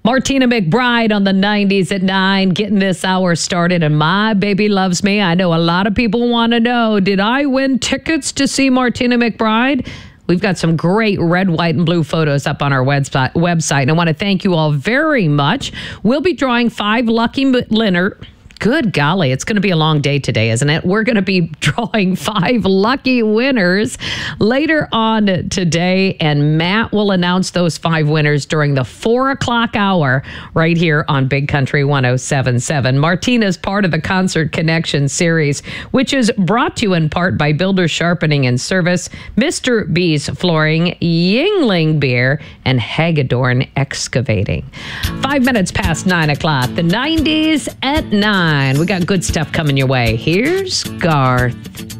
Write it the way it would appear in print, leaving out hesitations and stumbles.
Martina McBride on the 90s at 9, getting this hour started. And My Baby Loves Me. I know a lot of people want to know, did I win tickets to see Martina McBride? We've got some great red, white, and blue photos up on our website. And I want to thank you all very much. We'll be drawing 5 lucky winners. Good golly, it's going to be a long day today, isn't it? We're going to be drawing 5 lucky winners later on today, and Matt will announce those 5 winners during the 4 o'clock hour right here on Big Country 107.7. Martina's part of the Concert Connection series, which is brought to you in part by Builder Sharpening and Service, Mr. B's Flooring, Yingling Beer, and Hagedorn Excavating. 5 minutes past 9 o'clock, the 90s at 9. We got good stuff coming your way. Here's Garth.